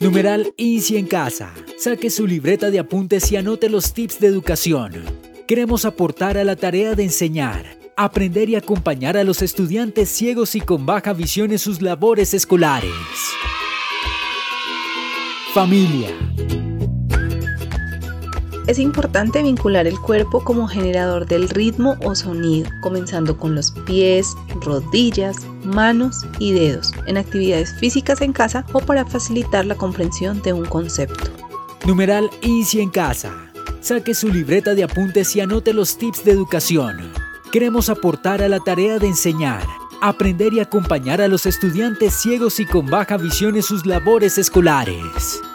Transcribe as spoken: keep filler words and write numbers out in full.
Numeral Inicie en casa. Saque su libreta de apuntes y anote los tips de educación. Queremos aportar a la tarea de enseñar, aprender y acompañar a los estudiantes ciegos y con baja visión en sus labores escolares. Familia. Es importante vincular el cuerpo como generador del ritmo o sonido, comenzando con los pies, rodillas, manos y dedos, en actividades físicas en casa o para facilitar la comprensión de un concepto. Numeral Inicie en casa. Saque su libreta de apuntes y anote los tips de educación. Queremos aportar a la tarea de enseñar, aprender y acompañar a los estudiantes ciegos y con baja visión en sus labores escolares.